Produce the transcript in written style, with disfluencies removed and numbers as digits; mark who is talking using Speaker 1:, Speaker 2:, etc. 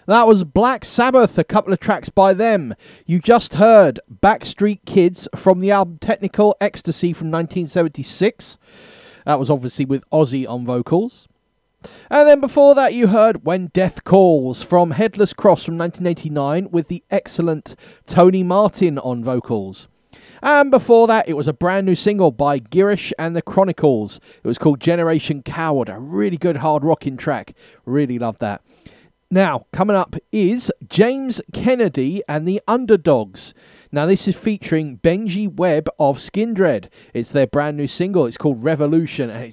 Speaker 1: That was Black Sabbath, a couple of tracks by them. You just heard Backstreet Kids from the album Technical Ecstasy from 1976. That was obviously with Ozzy on vocals. And then before that you heard When Death Calls from Headless Cross from 1989 with the excellent Tony Martin on vocals. And before that, it was a brand new single by Girish and the Chronicles. It was called Generation Coward, a really good hard rocking track. Really love that. Now, coming up is James Kennedy and the Underdogs. Now, this is featuring Benji Webb of Skindred. It's their brand new single. It's called Revolution, and it's